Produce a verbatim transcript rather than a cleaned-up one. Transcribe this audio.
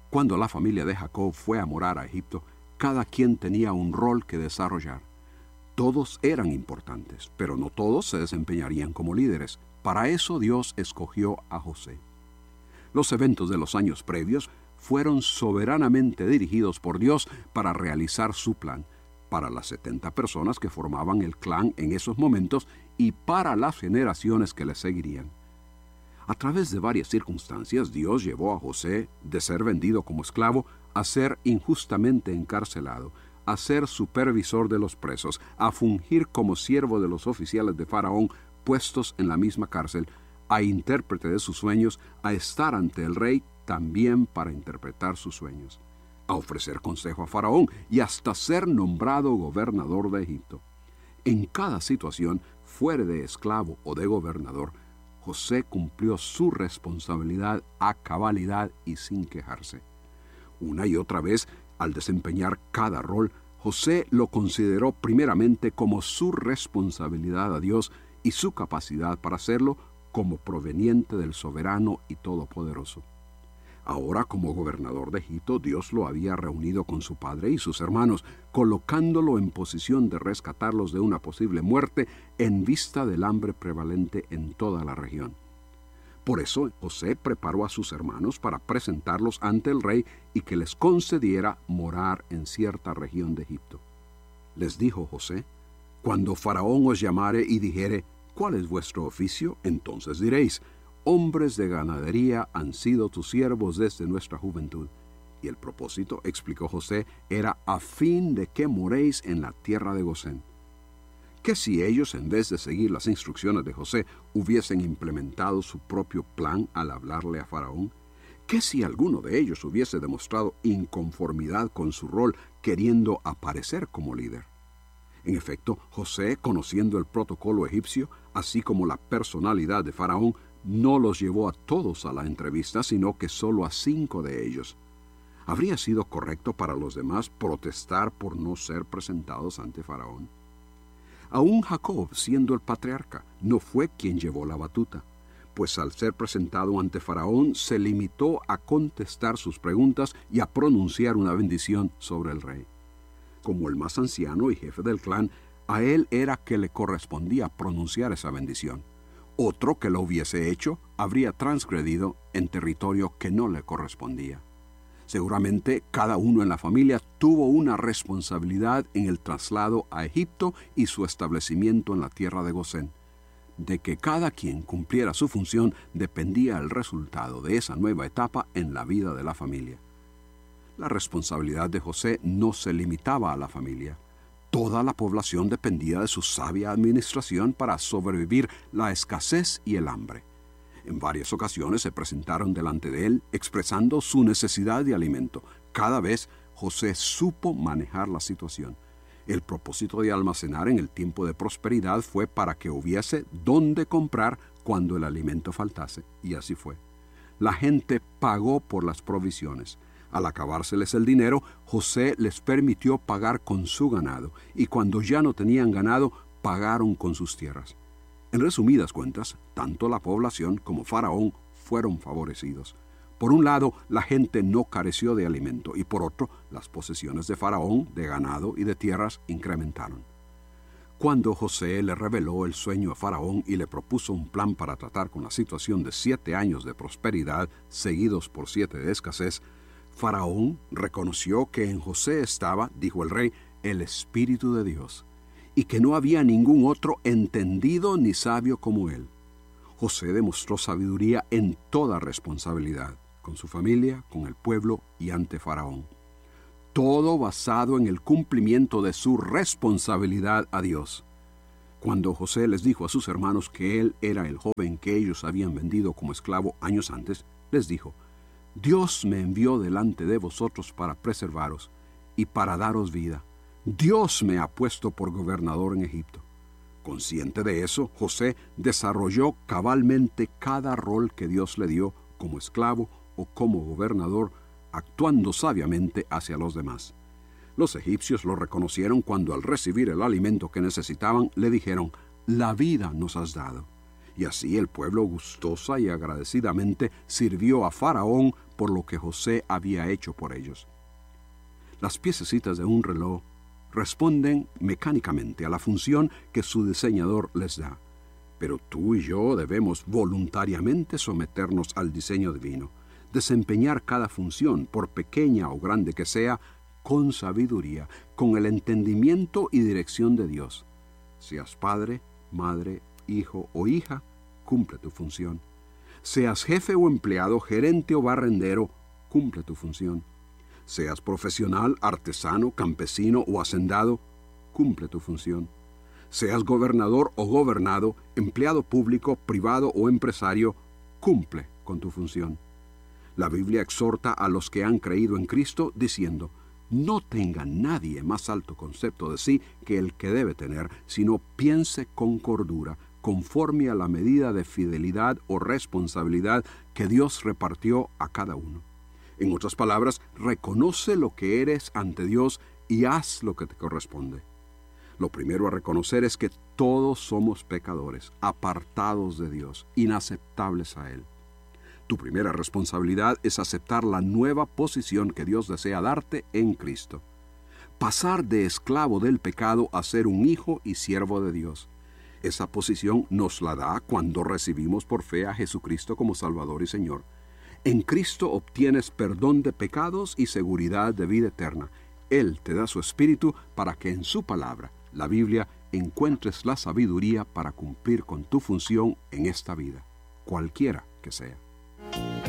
Cuando la familia de Jacob fue a morar a Egipto, cada quien tenía un rol que desarrollar. Todos eran importantes, pero no todos se desempeñarían como líderes. Para eso Dios escogió a José. Los eventos de los años previos fueron soberanamente dirigidos por Dios para realizar su plan, para las setenta personas que formaban el clan en esos momentos y para las generaciones que le seguirían. A través de varias circunstancias, Dios llevó a José de ser vendido como esclavo a ser injustamente encarcelado, a ser supervisor de los presos, a fungir como siervo de los oficiales de Faraón puestos en la misma cárcel, a intérprete de sus sueños, a estar ante el rey también para interpretar sus sueños, a ofrecer consejo a Faraón y hasta ser nombrado gobernador de Egipto. En cada situación, fuera de esclavo o de gobernador, José cumplió su responsabilidad a cabalidad y sin quejarse. Una y otra vez, al desempeñar cada rol, José lo consideró primeramente como su responsabilidad a Dios y su capacidad para hacerlo como proveniente del soberano y todopoderoso. Ahora, como gobernador de Egipto, Dios lo había reunido con su padre y sus hermanos, colocándolo en posición de rescatarlos de una posible muerte en vista del hambre prevalente en toda la región. Por eso, José preparó a sus hermanos para presentarlos ante el rey y que les concediera morar en cierta región de Egipto. Les dijo José: «Cuando Faraón os llamare y dijere, ¿cuál es vuestro oficio?, entonces diréis: hombres de ganadería han sido tus siervos desde nuestra juventud». Y el propósito, explicó José, era a fin de que moréis en la tierra de Gosén. ¿Qué si ellos, en vez de seguir las instrucciones de José, hubiesen implementado su propio plan al hablarle a Faraón? ¿Qué si alguno de ellos hubiese demostrado inconformidad con su rol, queriendo aparecer como líder? En efecto, José, conociendo el protocolo egipcio, así como la personalidad de Faraón, no los llevó a todos a la entrevista, sino que solo a cinco de ellos. ¿Habría sido correcto para los demás protestar por no ser presentados ante Faraón? Aún Jacob, siendo el patriarca, no fue quien llevó la batuta, pues al ser presentado ante Faraón se limitó a contestar sus preguntas y a pronunciar una bendición sobre el rey. Como el más anciano y jefe del clan, a él era que le correspondía pronunciar esa bendición. Otro que lo hubiese hecho habría transgredido en territorio que no le correspondía. Seguramente cada uno en la familia tuvo una responsabilidad en el traslado a Egipto y su establecimiento en la tierra de Gosén. De que cada quien cumpliera su función dependía el resultado de esa nueva etapa en la vida de la familia. La responsabilidad de José no se limitaba a la familia. Toda la población dependía de su sabia administración para sobrevivir la escasez y el hambre. En varias ocasiones se presentaron delante de él expresando su necesidad de alimento. Cada vez José supo manejar la situación. El propósito de almacenar en el tiempo de prosperidad fue para que hubiese dónde comprar cuando el alimento faltase, y así fue. La gente pagó por las provisiones. Al acabárseles el dinero, José les permitió pagar con su ganado, y cuando ya no tenían ganado, pagaron con sus tierras. En resumidas cuentas, tanto la población como Faraón fueron favorecidos. Por un lado, la gente no careció de alimento, y por otro, las posesiones de Faraón, de ganado y de tierras, incrementaron. Cuando José le reveló el sueño a Faraón y le propuso un plan para tratar con la situación de siete años de prosperidad seguidos por siete de escasez, Faraón reconoció que en José estaba, dijo el rey, el Espíritu de Dios, y que no había ningún otro entendido ni sabio como él. José demostró sabiduría en toda responsabilidad, con su familia, con el pueblo y ante Faraón. Todo basado en el cumplimiento de su responsabilidad a Dios. Cuando José les dijo a sus hermanos que él era el joven que ellos habían vendido como esclavo años antes, les dijo: Dios me envió delante de vosotros para preservaros y para daros vida. Dios me ha puesto por gobernador en Egipto. Consciente de eso, José desarrolló cabalmente cada rol que Dios le dio como esclavo o como gobernador, actuando sabiamente hacia los demás. Los egipcios lo reconocieron cuando al recibir el alimento que necesitaban le dijeron: la vida nos has dado. Y así el pueblo gustosa y agradecidamente sirvió a Faraón por lo que José había hecho por ellos. Las piececitas de un reloj responden mecánicamente a la función que su diseñador les da, pero tú y yo debemos voluntariamente someternos al diseño divino, desempeñar cada función, por pequeña o grande que sea, con sabiduría, con el entendimiento y dirección de Dios. Seas padre, madre, hijo o hija, cumple tu función. Seas jefe o empleado, gerente o barrendero, cumple tu función. Seas profesional, artesano, campesino o hacendado, cumple tu función. Seas gobernador o gobernado, empleado público, privado o empresario, cumple con tu función. La Biblia exhorta a los que han creído en Cristo diciendo: no tenga nadie más alto concepto de sí que el que debe tener, sino piense con cordura, conforme a la medida de fidelidad o responsabilidad que Dios repartió a cada uno. En otras palabras, reconoce lo que eres ante Dios y haz lo que te corresponde. Lo primero a reconocer es que todos somos pecadores, apartados de Dios, inaceptables a Él. Tu primera responsabilidad es aceptar la nueva posición que Dios desea darte en Cristo. Pasar de esclavo del pecado a ser un hijo y siervo de Dios. Esa posición nos la da cuando recibimos por fe a Jesucristo como Salvador y Señor. En Cristo obtienes perdón de pecados y seguridad de vida eterna. Él te da su Espíritu para que en su palabra, la Biblia, encuentres la sabiduría para cumplir con tu función en esta vida, cualquiera que sea.